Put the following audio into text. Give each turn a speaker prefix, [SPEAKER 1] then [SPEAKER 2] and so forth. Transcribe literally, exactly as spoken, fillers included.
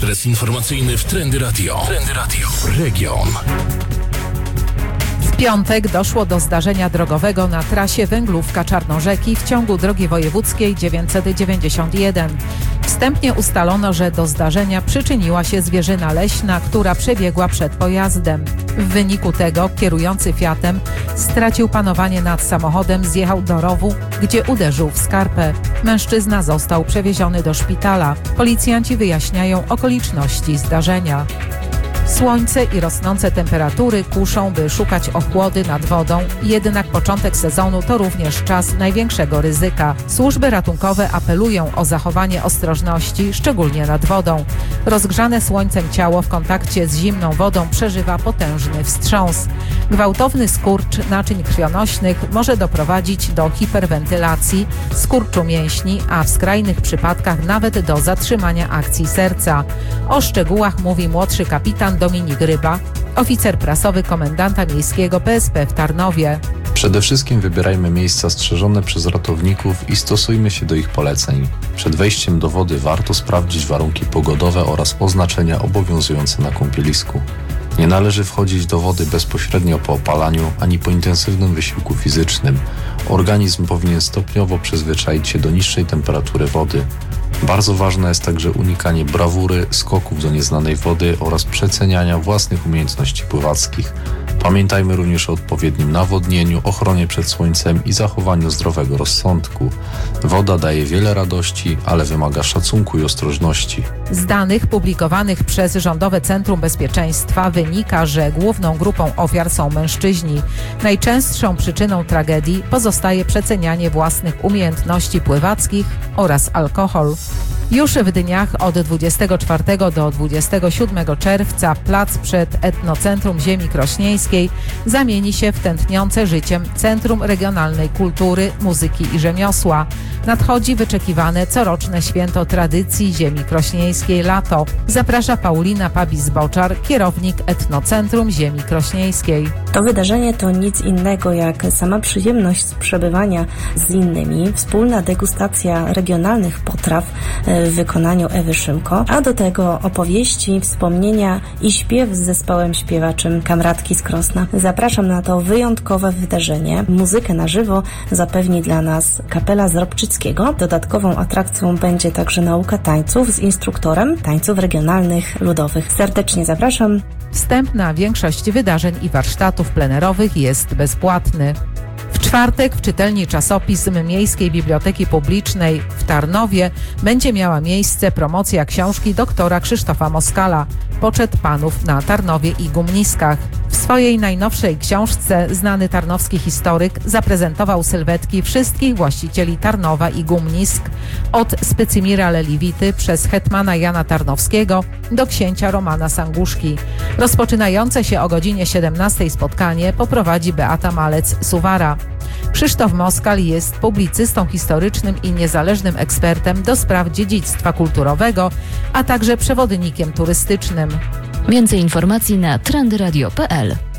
[SPEAKER 1] Ekspres informacyjny w Trendy Radio. Trendy Radio. Region.
[SPEAKER 2] W piątek doszło do zdarzenia drogowego na trasie Węglówka-Czarnorzeki w ciągu drogi wojewódzkiej dziewięćset dziewięćdziesiąt jeden. Wstępnie ustalono, że do zdarzenia przyczyniła się zwierzyna leśna, która przebiegła przed pojazdem. W wyniku tego kierujący Fiatem stracił panowanie nad samochodem, zjechał do rowu, gdzie uderzył w skarpę. Mężczyzna został przewieziony do szpitala. Policjanci wyjaśniają okoliczności zdarzenia. Słońce i rosnące temperatury kuszą, by szukać ochłody nad wodą, jednak początek sezonu to również czas największego ryzyka. Służby ratunkowe apelują o zachowanie ostrożności, szczególnie nad wodą. Rozgrzane słońcem ciało w kontakcie z zimną wodą przeżywa potężny wstrząs. Gwałtowny skurcz naczyń krwionośnych może doprowadzić do hiperwentylacji, skurczu mięśni, a w skrajnych przypadkach nawet do zatrzymania akcji serca. O szczegółach mówi młodszy kapitan Dominik Ryba, oficer prasowy komendanta miejskiego P S P w Tarnowie.
[SPEAKER 3] Przede wszystkim wybierajmy miejsca strzeżone przez ratowników i stosujmy się do ich poleceń. Przed wejściem do wody warto sprawdzić warunki pogodowe oraz oznaczenia obowiązujące na kąpielisku. Nie należy wchodzić do wody bezpośrednio po opalaniu ani po intensywnym wysiłku fizycznym. Organizm powinien stopniowo przyzwyczaić się do niższej temperatury wody. Bardzo ważne jest także unikanie brawury, skoków do nieznanej wody oraz przeceniania własnych umiejętności pływackich. Pamiętajmy również o odpowiednim nawodnieniu, ochronie przed słońcem i zachowaniu zdrowego rozsądku. Woda daje wiele radości, ale wymaga szacunku i ostrożności.
[SPEAKER 2] Z danych publikowanych przez Rządowe Centrum Bezpieczeństwa wynika, że główną grupą ofiar są mężczyźni. Najczęstszą przyczyną tragedii pozostaje przecenianie własnych umiejętności pływackich oraz alkohol. Już w dniach od dwudziestego czwartego do dwudziestego siódmego czerwca plac przed Etnocentrum Ziemi Krośnieńskiej zamieni się w tętniące życiem Centrum Regionalnej Kultury, Muzyki i Rzemiosła. Nadchodzi wyczekiwane coroczne święto tradycji Ziemi Krośnieńskiej Lato. Zaprasza Paulina Pabis-Boczar, kierownik Etnocentrum Ziemi Krośnieńskiej.
[SPEAKER 4] To wydarzenie to nic innego jak sama przyjemność przebywania z innymi, wspólna degustacja regionalnych potraw w wykonaniu Ewy Szymko, a do tego opowieści, wspomnienia i śpiew z zespołem śpiewaczym Kamratki z Krosna. Zapraszam na to wyjątkowe wydarzenie. Muzykę na żywo zapewni dla nas kapela z Robczyckiego. Dodatkową atrakcją będzie także nauka tańców z instruktorem tańców regionalnych, ludowych. Serdecznie zapraszam.
[SPEAKER 2] Wstęp na większość wydarzeń i warsztatów plenerowych jest bezpłatny. W czwartek w czytelni czasopism Miejskiej Biblioteki Publicznej w Tarnowie będzie miała miejsce promocja książki doktora Krzysztofa Moskala „Poczet panów na Tarnowie i Gumniskach”. W swojej najnowszej książce znany tarnowski historyk zaprezentował sylwetki wszystkich właścicieli Tarnowa i Gumnisk, od Spycymira Leliwity przez hetmana Jana Tarnowskiego do księcia Romana Sanguszki. Rozpoczynające się o godzinie siedemnastej spotkanie poprowadzi Beata Malec-Suwara. Krzysztof Moskal jest publicystą historycznym i niezależnym ekspertem do spraw dziedzictwa kulturowego, a także przewodnikiem turystycznym.
[SPEAKER 5] Więcej informacji na trendy radio kropka p l.